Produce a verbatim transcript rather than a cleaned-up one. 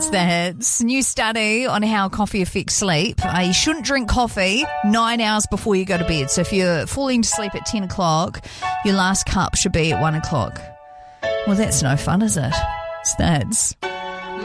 It's the new study on how coffee affects sleep. Uh, you shouldn't drink coffee nine hours before you go to bed. So if you're falling to sleep at ten o'clock, your last cup should be at one o'clock. Well, that's no fun, is it? It's Theds.